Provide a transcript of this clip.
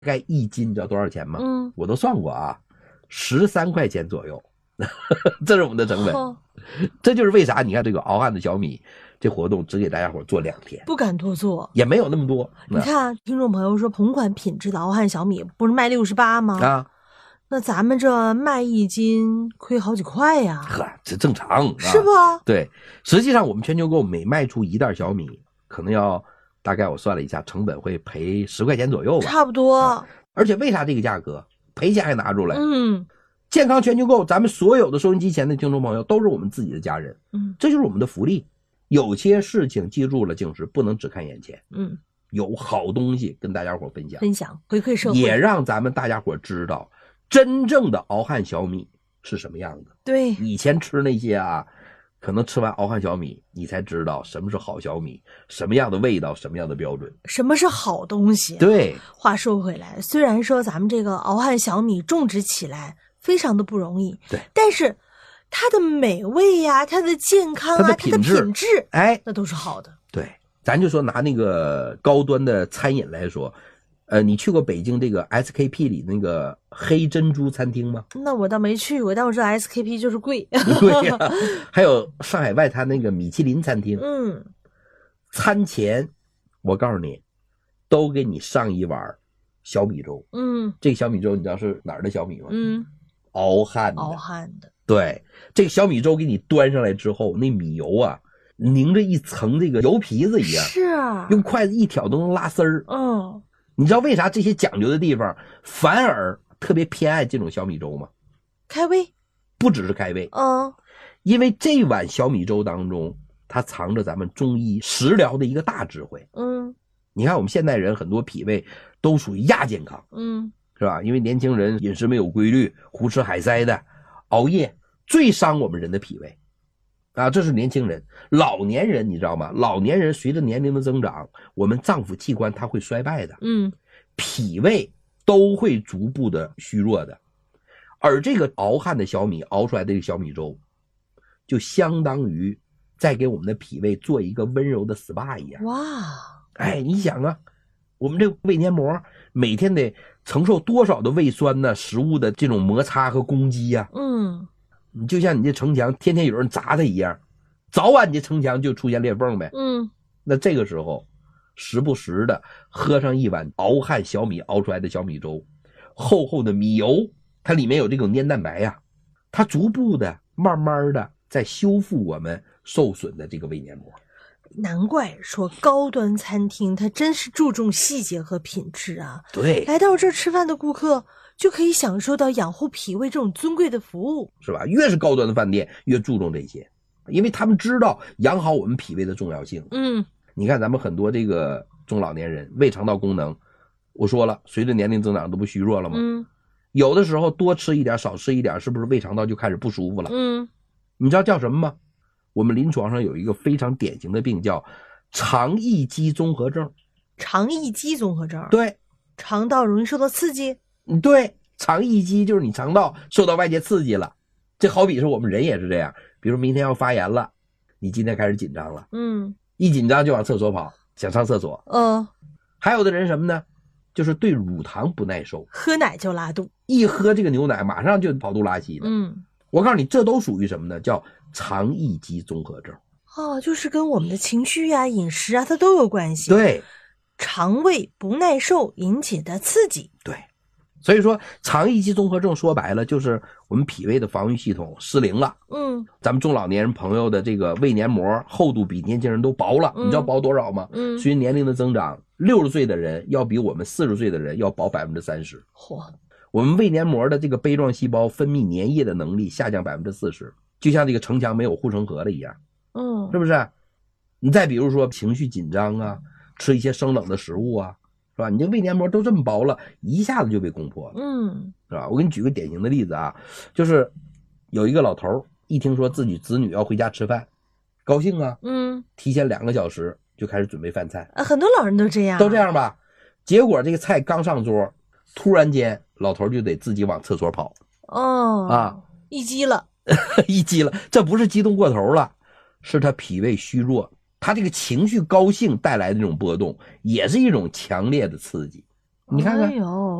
概1斤你知道多少钱吗？ 我都算过啊，13块钱左右。这是我们的成本。这就是为啥你看这个敖汉的小米这活动只给大家伙做2天， 不敢多做， 也没有那么多。 你看听众朋友说同款品质的敖汉小米不是卖68吗？ 啊， 那咱们这卖1斤亏好几块呀。 呵，这正常， 是不？ 对，实际上我们全球购每卖出1袋小米可能要大概我算了一下，成本会赔10块钱左右吧， 差不多。 而且为啥这个价格赔钱还拿出来？健康全球购，咱们所有的收音机前的听众朋友都是我们自己的家人，这就是我们的福利。有些事情记住了，就是不能只看眼前，有好东西跟大家伙分享回馈社会， 也让咱们大家伙知道真正的敖汉小米是什么样的。 对， 以前吃那些啊，可能吃完敖汉小米你才知道什么是好小米，什么样的味道，什么样的标准， 什么是好东西。 对， 话说回来，虽然说咱们这个敖汉小米种植起来非常的不容易， 对， 但是它的美味呀，它的健康啊，它的品质， 哎， 那都是好的。 对，咱就说拿那个高端的餐饮来说，你去过北京这个 SKP 里那个黑珍珠餐厅吗？ 那我倒没去过，但我知道 SKP 就是贵。 对呀，还有上海外滩那个米其林餐厅，餐前我告诉你，都给你上一碗小米粥。这个小米粥你知道是哪儿的小米吗？敖汉的。对，这个小米粥给你端上来之后，那米油啊凝着一层这个油皮子一样， 是啊， 用筷子一挑都能拉丝儿。你知道为啥这些讲究的地方反而特别偏爱这种小米粥吗？ 开胃， 不只是开胃，因为这碗小米粥当中它藏着咱们中医食疗的一个大智慧。你看我们现代人很多脾胃都属于亚健康，是吧？因为年轻人饮食没有规律，胡吃海塞的，熬夜最伤我们人的脾胃啊，这是年轻人。老年人你知道吗？老年人随着年龄的增长，我们脏腑器官它会衰败的，脾胃都会逐步的虚弱的。而这个敖汉的小米熬出来的这个小米粥，就相当于在给我们的脾胃做一个温柔的 SPA 一样。 哇， 哎，你想啊，我们这胃黏膜每天得承受多少的胃酸呢？食物的这种摩擦和攻击呀，你就像你这城墙天天有人砸它一样，早晚你这城墙就出现裂缝呗。那这个时候时不时的喝上一碗敖汉小米熬出来的小米粥，厚厚的米油，它里面有这种粘蛋白呀，它逐步的慢慢的在修复我们受损的这个胃黏膜。 难怪说高端餐厅它真是注重细节和品质啊。 对， 来到这儿吃饭的顾客就可以享受到养护脾胃这种尊贵的服务， 是吧？越是高端的饭店越注重这些，因为他们知道养好我们脾胃的重要性。你看咱们很多这个中老年人胃肠道功能，我说了随着年龄增长都不虚弱了吗？有的时候多吃一点少吃一点，是不是胃肠道就开始不舒服了？你知道叫什么吗？我们临床上有一个非常典型的病叫肠易激综合症。 肠易激综合症？ 对， 肠道容易受到刺激。 对，肠易激就是你肠道受到外界刺激了。这好比是我们人也是这样，比如明天要发炎了，你今天开始紧张了，一紧张就往厕所跑，想上厕所。还有的人什么呢？就是对乳糖不耐受， 喝奶就拉肚， 一喝这个牛奶马上就跑肚拉稀的。我告诉你，这都属于什么呢？叫肠易激综合症。 就是跟我们的情绪啊、饮食啊，它都有关系。 对， 肠胃不耐受引起的刺激。 对，所以说肠易激综合症说白了就是我们脾胃的防御系统失灵了。咱们中老年人朋友的这个胃黏膜厚度比年轻人都薄了，你知道薄多少吗？随着年龄的增长，60岁的人要比我们40岁的人要薄30%。我们胃黏膜的这个杯状细胞分泌粘液的能力下降40%，就像这个城墙没有护城河了一样。是不是？你再比如说情绪紧张啊，吃一些生冷的食物啊，是吧？你这胃黏膜都这么薄了，一下子就被攻破了。是吧？我给你举个典型的例子啊，就是有一个老头一听说自己子女要回家吃饭，高兴啊，提前2个小时就开始准备饭菜。 很多老人都这样， 都这样吧？结果这个菜刚上桌，突然间老头就得自己往厕所跑。一激了，一激了，这不是激动过头了，是他脾胃虚弱，他这个情绪高兴带来的这种波动，也是一种强烈的刺激。 你看看。 哎呦